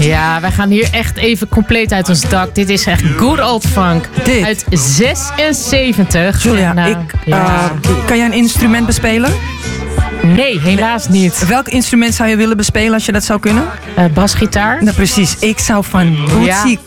Ja, wij gaan hier echt even compleet uit ons dak. Dit is echt good old funk. Dit. Uit 76. Julia, Nou, kan jij een instrument bespelen? Nee, helaas niet. Welk instrument zou je willen bespelen als je dat zou kunnen? Basgitaar. Nou precies, ik zou van Bootsy